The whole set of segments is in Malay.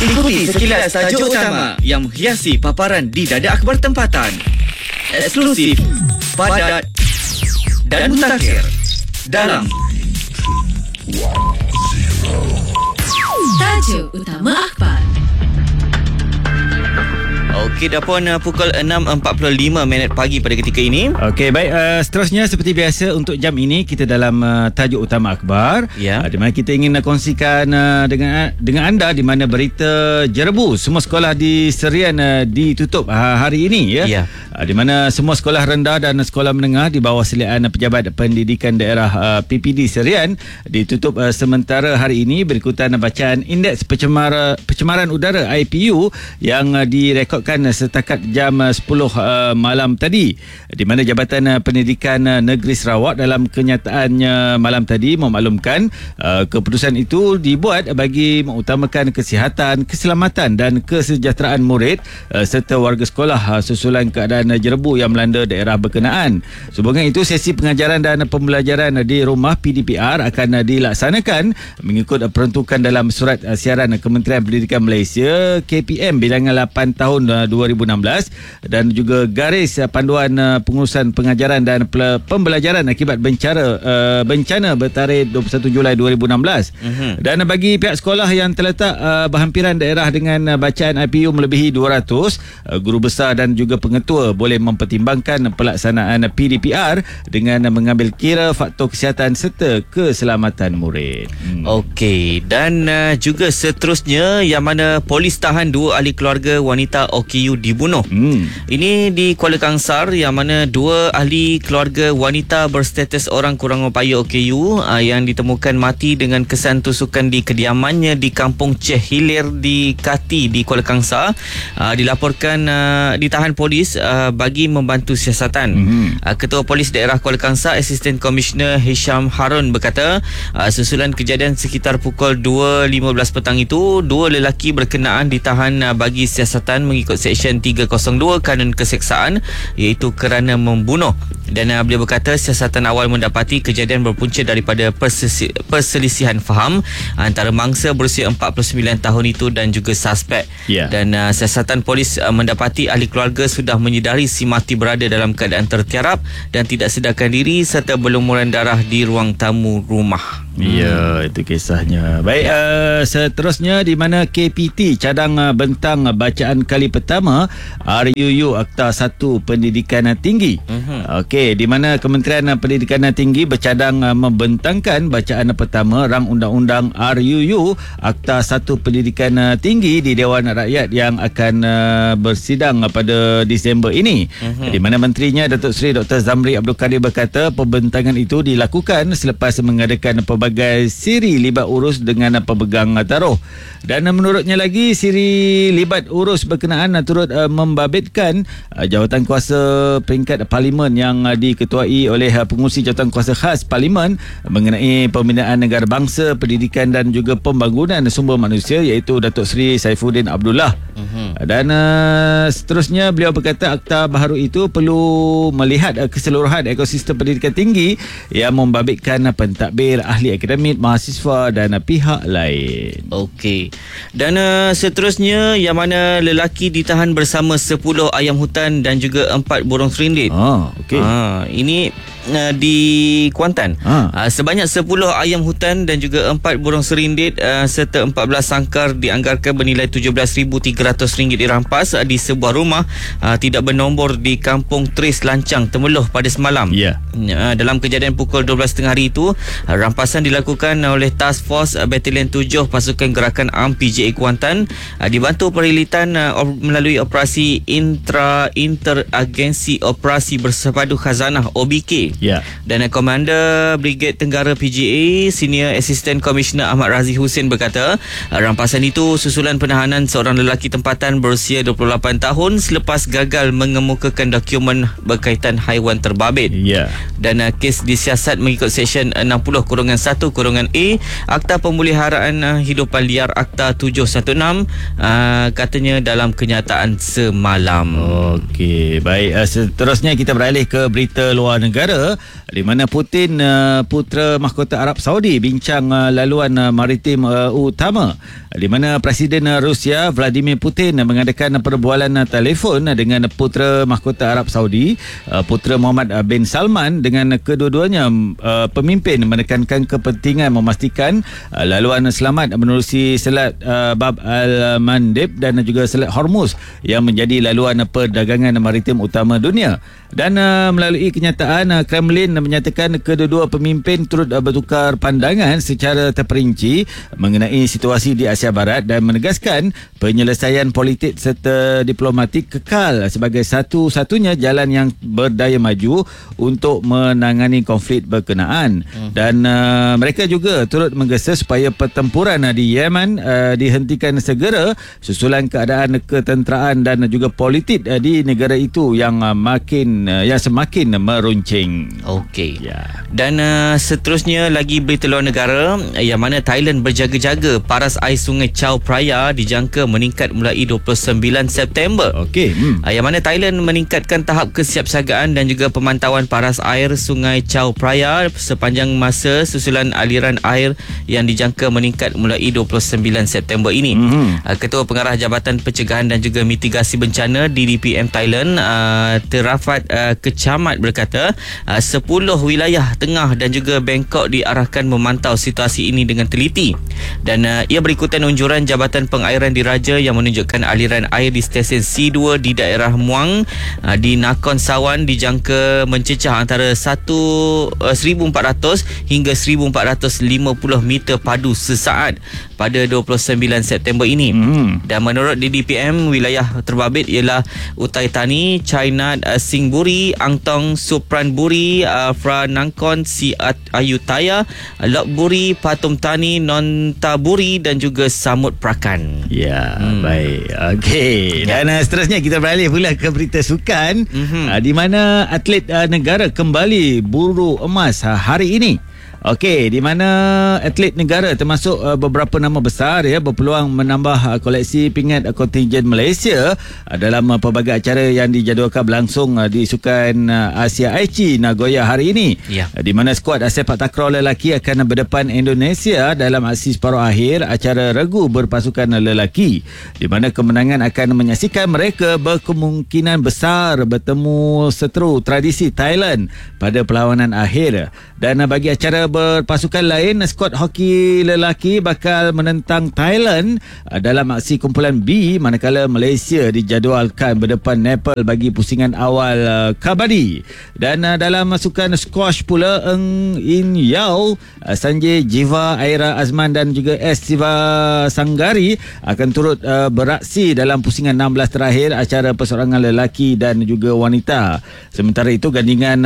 Ikuti sekilas tajuk utama yang menghiasi paparan di dada akhbar tempatan. Eksklusif, padat dan mutakhir dalam Tajuk utama akhbar. Okey, dah pun pukul 6.45 pagi pada ketika ini. Okey, baik. Seterusnya seperti biasa untuk jam ini kita dalam tajuk utama akhbar. Ya. Di mana kita ingin kongsikan dengan anda di mana berita jerebu semua sekolah di Serian ditutup hari ini ya. Ya. Di mana semua sekolah rendah dan sekolah menengah di bawah seliaan Pejabat Pendidikan Daerah PPD Serian ditutup sementara hari ini berikutan bacaan indeks pencemaran udara IPU yang direkodkan setakat jam 10 malam tadi, di mana Jabatan Pendidikan Negeri Sarawak dalam kenyataannya malam tadi memaklumkan keputusan itu dibuat bagi mengutamakan kesihatan, keselamatan dan kesejahteraan murid serta warga sekolah susulan keadaan jerebu yang melanda daerah berkenaan. Sehubungan itu, sesi pengajaran dan pembelajaran di rumah PDPR akan dilaksanakan mengikut peruntukan dalam surat siaran Kementerian Pendidikan Malaysia KPM bilangan 8 tahun 2016 dan juga garis panduan pengurusan pengajaran dan pembelajaran akibat bencana bertarikh 21 Julai 2016. Dan bagi pihak sekolah yang terletak berhampiran daerah dengan bacaan IPU melebihi 200, guru besar dan juga pengetua boleh mempertimbangkan pelaksanaan PDPR dengan mengambil kira faktor kesihatan serta keselamatan murid. Okey, dan juga seterusnya yang mana polis tahan 2 ahli keluarga wanita OKU dibunuh. Ini di Kuala Kangsar yang mana 2 ahli keluarga wanita berstatus orang kurang upaya OKU yang ditemukan mati dengan kesan tusukan di kediamannya di Kampung Cheh Hilir di Kati di Kuala Kangsar dilaporkan ditahan polis bagi membantu siasatan. Ketua Polis Daerah Kuala Kangsar Assistant Commissioner Hisham Harun berkata susulan kejadian sekitar pukul 2.15 petang itu 2 lelaki berkenaan ditahan bagi siasatan mengikut Seksyen 302 Kanun Keseksaan, iaitu kerana membunuh. Dan beliau berkata siasatan awal mendapati kejadian berpunca daripada perselisihan faham antara mangsa berusia 49 tahun itu dan juga suspek. Dan siasatan polis mendapati ahli keluarga sudah menyedari si mati berada dalam keadaan tertiarap dan tidak sedarkan diri serta berlumuran darah di ruang tamu rumah. Ya, itu kisahnya. Baik, seterusnya di mana KPT cadang bentang bacaan kali pertama RUU Akta 1 Pendidikan Tinggi. Okey, di mana Kementerian Pendidikan Tinggi bercadang membentangkan bacaan pertama rang undang-undang RUU Akta 1 Pendidikan Tinggi di Dewan Rakyat yang akan bersidang pada Disember ini. Di mana menterinya Datuk Seri Dr. Zamri Abdul Kadir berkata pembentangan itu dilakukan selepas mengadakan pelbagai siri libat urus dengan pemegang taruh. Dan menurutnya lagi, siri libat urus berkenaan turut membabitkan jawatan kuasa peringkat Parlimen yang diketuai oleh pengurusi jawatan kuasa khas Parlimen mengenai pembinaan negara bangsa, pendidikan dan juga pembangunan sumber manusia, iaitu Datuk Seri Saifuddin Abdullah. Dan seterusnya beliau berkata akta baharu itu perlu melihat keseluruhan ekosistem pendidikan tinggi yang membabitkan pentadbir, ahli akademik, mahasiswa dan pihak lain. Okey. Dan seterusnya yang mana lelaki ditahan bersama 10 ayam hutan dan juga 4 burung serindit. Okey. Ini di Kuantan. Sebanyak 10 ayam hutan dan juga 4 burung serindit serta 14 sangkar dianggarkan bernilai RM17,300 dirampas di sebuah rumah tidak bernombor di Kampung Tris Lancang, Temeloh pada semalam. Dalam kejadian pukul 12.30 hari itu, rampasan dilakukan oleh Task Force Batalion 7 Pasukan Gerakan AMP PJA Kuantan dibantu perilitan melalui operasi Interagensi Operasi Bersepadu Khazanah OBK. Dan Komander Brigade Tenggara PGA Senior Assistant Commissioner Ahmad Razi Hussein berkata rampasan itu susulan penahanan seorang lelaki tempatan berusia 28 tahun selepas gagal mengemukakan dokumen berkaitan haiwan terbabit. Dan kes disiasat mengikut Seksyen 60-1-A Akta Pemeliharaan Hidupan Liar Akta 716 katanya dalam kenyataan semalam. Okey, baik. Seterusnya kita beralih ke berita luar negara. negara, di mana Putin, putera mahkota Arab Saudi, bincang laluan maritim utama, di mana Presiden Rusia Vladimir Putin mengadakan perbualan telefon dengan putera mahkota Arab Saudi, putera Muhammad bin Salman, dengan kedua-duanya pemimpin menekankan kepentingan memastikan laluan selamat menerusi Selat Bab al-Mandeb dan juga Selat Hormuz yang menjadi laluan perdagangan maritim utama dunia. Dan melalui kenyataan, Kremlin menyatakan kedua-dua pemimpin turut bertukar pandangan secara terperinci mengenai situasi di Asia Barat dan menegaskan penyelesaian politik serta diplomatik kekal sebagai satu-satunya jalan yang berdaya maju untuk menangani konflik berkenaan. Dan mereka juga turut menggesa supaya pertempuran di Yemen dihentikan segera susulan keadaan ketenteraan dan juga politik di negara itu yang semakin meruncing. Okey. Dan seterusnya lagi berita luar negara, yang mana Thailand berjaga-jaga paras air Sungai Chao Phraya dijangka meningkat mulai 29 September. Okey. Yang mana Thailand meningkatkan tahap kesiapsiagaan dan juga pemantauan paras air Sungai Chao Phraya sepanjang masa susulan aliran air yang dijangka meningkat mulai 29 September ini. Ketua Pengarah Jabatan Pencegahan dan juga Mitigasi Bencana DDPM Thailand, Terafat Kecamat, berkata 10 wilayah tengah dan juga Bangkok diarahkan memantau situasi ini dengan teliti. Dan ia berikutan unjuran Jabatan Pengairan Diraja yang menunjukkan aliran air di stesen C2 di daerah Muang di Nakhon Sawan dijangka mencecah antara 1,400 hingga 1,450 meter padu sesaat pada 29 September ini. Dan menurut DDPM, wilayah terbabit ialah Utai Thani, Chainat, Singburi, Angtong, Supranburi, Fra Nangkon, Siat Ayutthaya, Lopburi, Pathum Thani, Nontaburi dan juga Samut Prakan. Baik. Okey. Dan seterusnya kita beralih pula ke berita sukan, di mana atlet negara kembali buru emas hari ini. Okey, di mana atlet negara termasuk beberapa nama besar berpeluang menambah koleksi pingat kontingen Malaysia dalam pelbagai acara yang dijadualkan berlangsung di Sukan Asia Aichi Nagoya hari ini. Di mana skuad sepak takraw lelaki akan berdepan Indonesia dalam aksi separuh akhir acara regu berpasukan lelaki, di mana kemenangan akan menyaksikan mereka berkemungkinan besar bertemu seteru tradisi Thailand pada perlawanan akhir. Dan bagi acara berpasukan lain, skuad hoki lelaki bakal menentang Thailand dalam aksi kumpulan B, manakala Malaysia dijadualkan berdepan Nepal bagi pusingan awal kabadi. Dan dalam sukan squash pula, Eng In Yao, Sanjay Jiva, Aira Azman dan juga S. Siva Sanggari akan turut beraksi dalam pusingan 16 terakhir acara persorangan lelaki dan juga wanita. Sementara itu, gandingan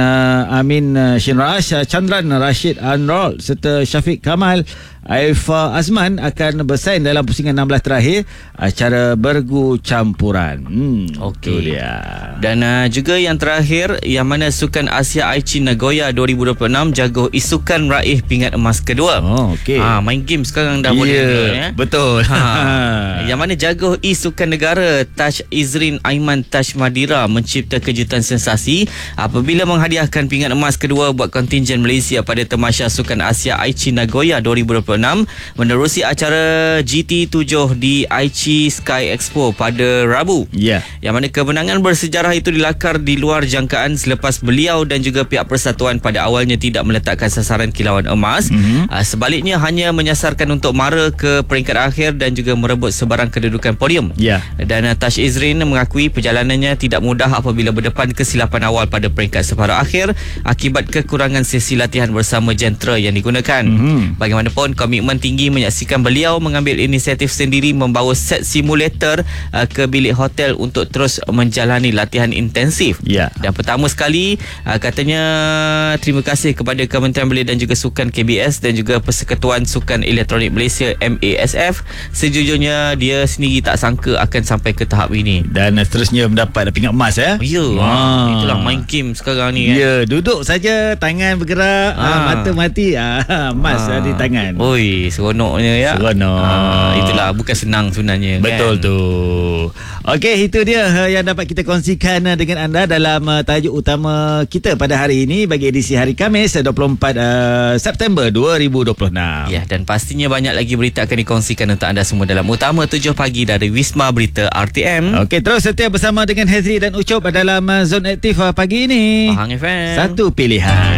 Amin Shinraj, Chandran Rashid Anrol serta Syafiq Kamal, Aifa Azman akan bersaing dalam pusingan 16 terakhir acara bergu campuran. Okey. Dan juga yang terakhir, yang mana Sukan Asia Aichi Nagoya 2026 jago isukan raih pingat emas kedua. Okey. Main game sekarang dah boleh. Betul. Yang mana jago isukan negara Taj Izrin Aiman Taj Madira mencipta kejutan sensasi apabila menghadiahkan pingat emas kedua buat kontingen Malaysia pada Tamasya Sukan Asia Aichi Nagoya 2026 menerusi acara GT7 di Aichi Sky Expo pada Rabu. Yang mana kemenangan bersejarah itu dilakar di luar jangkaan selepas beliau dan juga pihak persatuan pada awalnya tidak meletakkan sasaran kilauan emas. Sebaliknya hanya menyasarkan untuk mara ke peringkat akhir dan juga merebut sebarang kedudukan podium. Dan Taj Izrin mengakui perjalanannya tidak mudah apabila berdepan kesilapan awal pada peringkat separuh akhir akibat kekurangan sesi latihan bersama jentera yang digunakan. Bagaimanapun, komitmen tinggi menyaksikan beliau mengambil inisiatif sendiri membawa set simulator ke bilik hotel untuk terus menjalani latihan intensif. Dan pertama sekali katanya terima kasih kepada Kementerian Belia dan juga Sukan KBS dan juga Persekutuan Sukan Elektronik Malaysia MASF. Sejujurnya dia sendiri tak sangka akan sampai ke tahap ini. Dan seterusnya mendapat pingat emas itulah main game sekarang ni. Duduk saja tangan bergerak, mata mati, emas di tangan. Oi, seronoknya ya. Seronok. Itulah, bukan senang sebenarnya. Betul kan? tu. Okey, itu dia yang dapat kita kongsikan dengan anda dalam tajuk utama kita pada hari ini bagi edisi hari Khamis 24 September 2026. Ya, dan pastinya banyak lagi berita akan dikongsikan untuk anda semua dalam Utama 7 Pagi dari Wisma Berita RTM. Okey, terus setia bersama dengan Hazri dan Ucup dalam Zone Aktif pagi ini. Pahang FM. Satu pilihan.